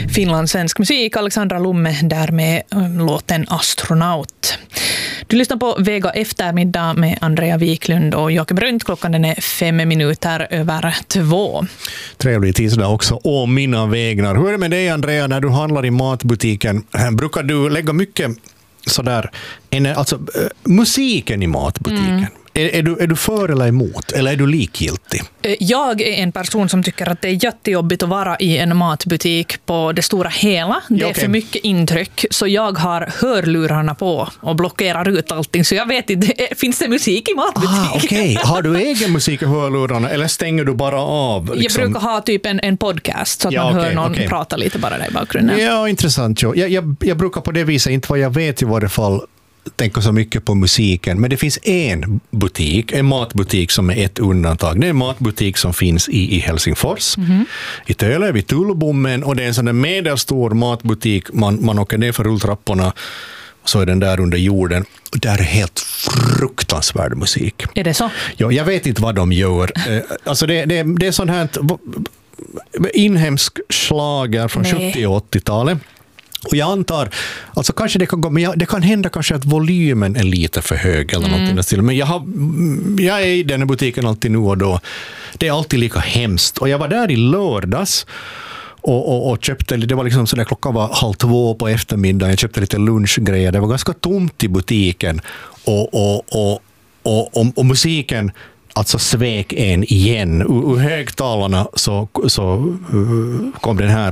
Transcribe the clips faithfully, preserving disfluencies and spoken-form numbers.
finlandssvensk musik. Alexandra Lumme där med låten Astronaut. Du lyssnar på Vega eftermiddag med Andrea Wiklund och Jakob Rönt. Klockan den är fem minuter över två. Trevlig tisdag också. Och mina vägnar. Hur är det med dig, Andrea, när du handlar i matbutiken? Brukar du lägga mycket sådär, alltså musiken i matbutiken? Mm. Är, är, du, är du för eller emot? Eller är du likgiltig? Jag är en person som tycker att det är jättejobbigt att vara i en matbutik på det stora hela. Det är ja, okay. för mycket intryck. Så jag har hörlurarna på och blockerar ut allting. Så jag vet inte, finns det musik i matbutiken? Ah, okay. Har du egen musik i hörlurarna eller stänger du bara av? Liksom? Jag brukar ha typ en, en podcast så att ja, man okay, hör någon okay. prata lite bara där i bakgrunden. Ja, intressant. Jag, jag, jag brukar på det viset, inte vad jag vet i varje fall, tänker så mycket på musiken, men det finns en butik, en matbutik som är ett undantag. Det är en matbutik som finns i, i Helsingfors, mm-hmm. i Töle, vid Tullbommen, och det är en sån medelstor matbutik. Man, man åker ner för rulltrapporna, så är den där under jorden. Och där är helt fruktansvärd musik. Är det så? Ja, jag vet inte vad de gör. Alltså det, det, det är sån här inhemsk schlager från Nej. sjuttio- och åttiotalet. Och jag antar, alltså kanske det kan gå, men jag, det kan hända kanske att volymen är lite för hög eller mm. någonting till. Men jag, har, jag är i den här butiken alltid nu och då. Det är alltid lika hemskt. Och jag var där i lördags och, och, och köpte, det var liksom så där, klockan var halv två på eftermiddagen. Jag köpte lite lunchgrejer. Det var ganska tomt i butiken. Och, och, och, och, och, och musiken alltså svek en igen. Ur, ur högtalarna så, så uh, kom den här.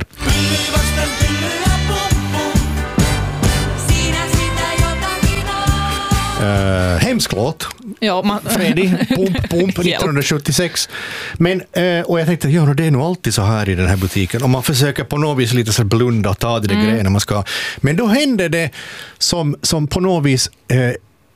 Uh, hemsk låt. Ja, man... Freddy, Pump Pump nittonhundrasjuttiosex. Men, uh, och jag tänkte, ja, det är nog alltid så här i den här butiken. Och man försöker på något vis lite så blunda och ta det mm. grejerna man ska. Men då hände det som, som på något vis... Uh,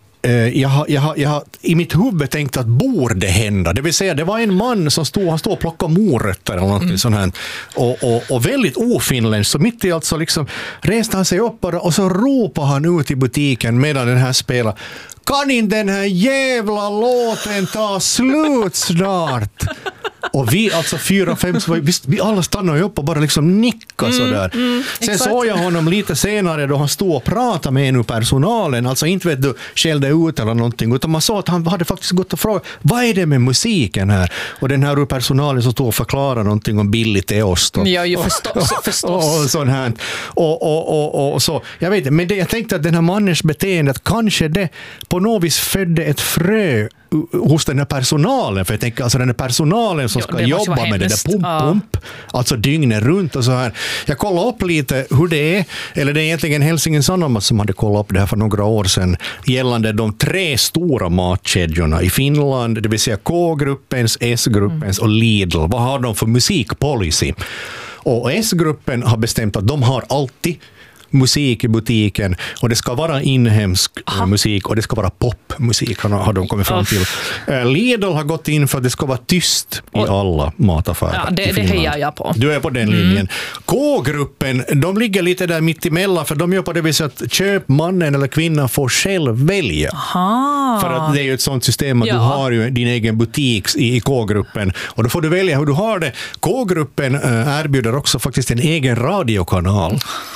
Jag har, jag, har, jag har i mitt huvud tänkt att borde hända. Det vill säga, det var en man som stod, han stod och plockade morötter eller något mm. sånt här. Och, och, och väldigt ofinländskt. Så mitt i allt så liksom reste han sig upp och så ropade han ut i butiken medan den här spelar. Kan inte den här jävla låten ta slut snart? Och vi, alltså fyra, fem, vi, vi alla stannade upp och bara liksom nickade mm, sådär. Mm, Sen exakt. såg jag honom lite senare då han stod och pratade med en ur personalen. Alltså inte vet du, skällde ut eller någonting. Utan man såg att han hade faktiskt gått och frågat, vad är det med musiken här? Och den här ur personalen som stod och förklarade någonting om billigt till oss. Då. Ja, ju förstås. Och, förstås. Och, och, sån här. Och, och, och, och så. Jag vet inte, men det, jag tänkte att den här mannens beteende, att kanske det på något vis födde ett frö hos den här personalen, för jag tänker alltså den här personalen som ska jo, jobba med det där pump, pump, ja. alltså dygnet runt och så här. Jag kollade upp lite hur det är, eller det är egentligen Helsingin Sanomat som hade kollat upp det här för några år sedan gällande de tre stora matkedjorna i Finland, det vill säga K-gruppens, S-gruppens mm. och Lidl. Vad har de för musikpolicy? Och S-gruppen har bestämt att de har alltid musik i butiken och det ska vara inhemsk Aha. musik och det ska vara popmusik har de kommit fram till. Uh, Lidl har gått in för att det ska vara tyst i alla mataffärer. Ja, det, det hejar jag på. Du är på den linjen. Mm. K-gruppen, de ligger lite där mitt emellan för de gör på det viset att köpmannen eller kvinnan får själv välja. Aha. För att det är ju ett sånt system att ja. du har ju din egen butik i, i K-gruppen och då får du välja hur du har det. K-gruppen uh, erbjuder också faktiskt en egen radiokanal.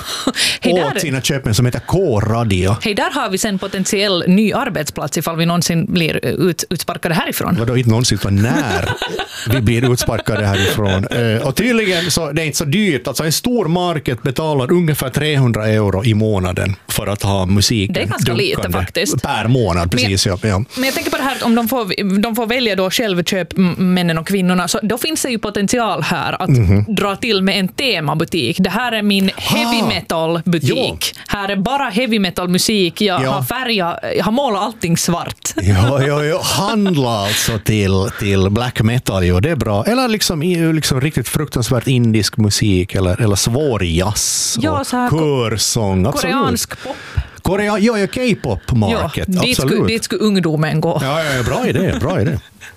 Åt sina köpen som heter K-radio. Hej, där har vi sen potentiell ny arbetsplats ifall vi någonsin blir ut, utsparkade härifrån. Vadå, inte någonsin, utan när vi blir utsparkade härifrån. Och tydligen så det är inte så dyrt. Alltså en stor market betalar ungefär trehundra euro i månaden för att ha musiken. Det är ganska lite faktiskt. Per månad, precis. Men, ja. men jag tänker på det här, om de får, de får välja då självköp, männen och kvinnorna, så då finns det ju potential här att mm-hmm. dra till med en temabutik. Det här är min heavy metal butik. Jo. Här är bara heavy metal musik. Jag ja. har färgat, jag har målat allting svart. Ja, ja, ja. Handla alltså till, till black metal, jo, det är bra. Eller liksom, liksom riktigt fruktansvärt indisk musik eller, eller svår jazz ja, och körsång. Koreansk pop. Korea, ja, ja, K-pop market. Ja, dit, skulle, dit skulle ungdomen gå. Ja, ja, bra idé, bra idé.